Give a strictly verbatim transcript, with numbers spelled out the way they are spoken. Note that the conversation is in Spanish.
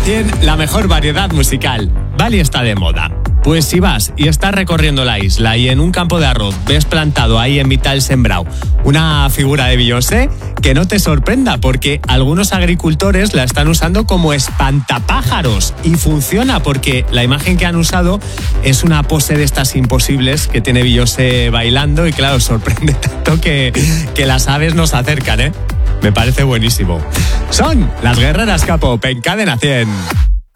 cien, la mejor variedad musical. Bali está de moda. Pues si vas y estás recorriendo la isla y en un campo de arroz ves plantado ahí en mitad del sembrado una figura de Beyoncé, que no te sorprenda porque algunos agricultores la están usando como espantapájaros y funciona porque la imagen que han usado es una pose de estas imposibles que tiene Beyoncé bailando y claro, sorprende tanto que, que las aves nos acercan, ¿eh? Me parece buenísimo. Son las Guerreras K-pop en Cadena cien.